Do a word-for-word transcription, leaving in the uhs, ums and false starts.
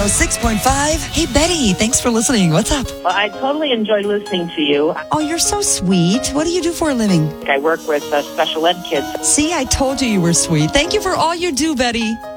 oh six point five. Hey, Betty, thanks for listening. What's up? Well, I totally enjoy listening to you. Oh, you're so sweet. What do you do for a living? I work with uh, special ed kids. See, I told you you were sweet. Thank you for all you do, Betty.